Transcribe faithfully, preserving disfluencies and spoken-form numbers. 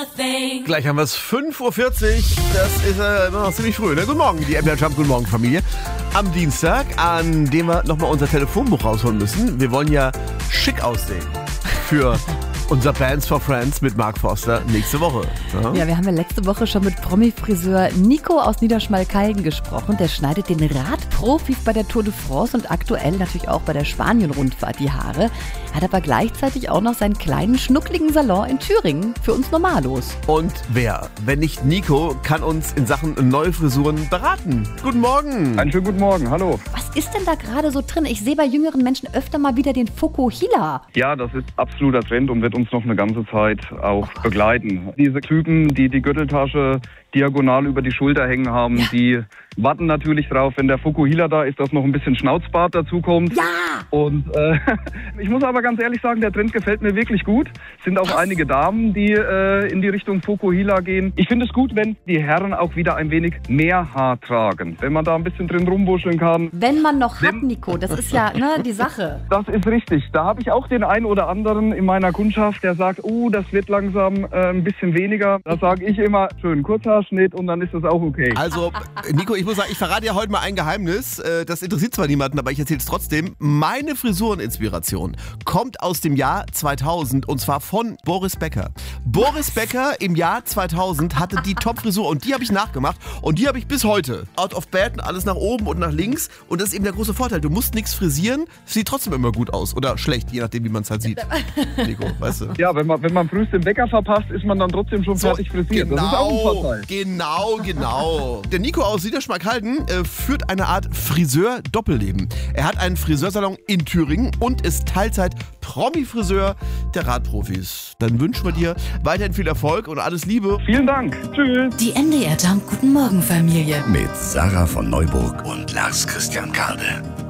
Gleich haben wir es fünf Uhr vierzig. Das ist äh, noch ziemlich früh. Ne? Guten Morgen, die M D R Jump, guten Morgen Familie. Am Dienstag, an dem wir nochmal unser Telefonbuch rausholen müssen. Wir wollen ja schick aussehen für unser Bands for Friends mit Mark Forster nächste Woche. Ja? Ja, wir haben ja letzte Woche schon mit Promi-Friseur Nico aus Niederschmalkalden gesprochen. Der schneidet den Radprofis bei der Tour de France und aktuell natürlich auch bei der Spanien-Rundfahrt die Haare. Hat aber gleichzeitig auch noch seinen kleinen, schnuckligen Salon in Thüringen für uns Normalos. Und wer, wenn nicht Nico, kann uns in Sachen neue Frisuren beraten? Guten Morgen. Einen schönen guten Morgen, hallo. Was ist denn da gerade so drin? Ich sehe bei jüngeren Menschen öfter mal wieder den Fukuhila. Ja, das ist absoluter Trend und wird uns noch eine ganze Zeit auch begleiten. Diese Typen, die die Gürteltasche diagonal über die Schulter hängen haben, ja. die warten natürlich drauf, wenn der Fukuhila da ist, dass noch ein bisschen Schnauzbart dazu kommt. Ja! Und äh, ich muss aber ganz ehrlich sagen, der Trend gefällt mir wirklich gut. Es sind auch Was? einige Damen, die äh, in die Richtung Fukuhila gehen. Ich finde es gut, wenn die Herren auch wieder ein wenig mehr Haar tragen. Wenn man da ein bisschen drin rumwuscheln kann. Wenn man noch hat, Nico, das ist ja ne, die Sache. Das ist richtig. Da habe ich auch den einen oder anderen in meiner Kundschaft, der sagt, oh, das wird langsam äh, ein bisschen weniger. Da sage ich immer, schön Kurzhaarschnitt und dann ist das auch okay. Also, Nico, ich muss sagen, ich verrate dir heute mal ein Geheimnis. Das interessiert zwar niemanden, aber ich erzähle es trotzdem. Meine Frisureninspiration kommt aus dem Jahr zweitausend und zwar von Boris Becker. Boris Becker im Jahr zweitausend hatte die Top-Frisur und die habe ich nachgemacht und die habe ich bis heute. Out of bed, alles nach oben und nach links und das ist eben der große Vorteil. Du musst nichts frisieren, sieht trotzdem immer gut aus oder schlecht, je nachdem, wie man es halt sieht. Nico, weißt du? Ja, wenn man, wenn man frühst den Wecker verpasst, ist man dann trotzdem schon so, fertig frisiert. Genau, das ist auch ein Vorteil. Genau, genau. Der Nico aus Niederschmalkalden äh, führt eine Art Friseur-Doppelleben. Er hat einen Friseursalon in Thüringen und ist Teilzeit Promi-Friseur der Radprofis. Dann wünschen wir dir weiterhin viel Erfolg und alles Liebe. Vielen Dank. Tschüss. Die M D R Jump Guten Morgen Familie. Mit Sarah von Neuburg und Lars Christian Kade.